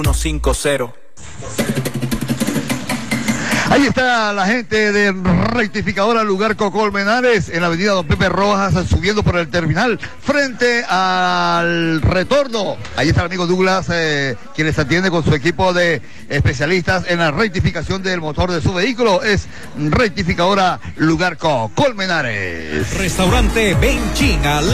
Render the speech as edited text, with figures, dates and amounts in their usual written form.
150. Ahí está la gente de Rectificadora Lugar Colmenares en la avenida Don Pepe Rojas, subiendo por el terminal frente al retorno. Ahí está el amigo Douglas, quien les atiende con su equipo de especialistas en la rectificación del motor de su vehículo. Es Rectificadora Lugar Colmenares. Restaurante Benchinga.